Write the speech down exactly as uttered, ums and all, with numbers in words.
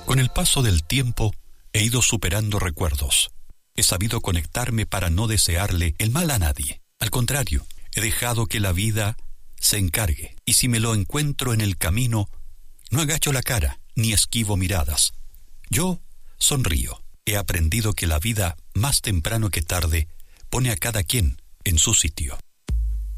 Con el paso del tiempo he ido superando recuerdos. He sabido conectarme para no desearle el mal a nadie. Al contrario, he dejado que la vida se encargue. Y si me lo encuentro en el camino, no agacho la cara ni esquivo miradas. Yo sonrío. He aprendido que la vida, más temprano que tarde, pone a cada quien en su sitio.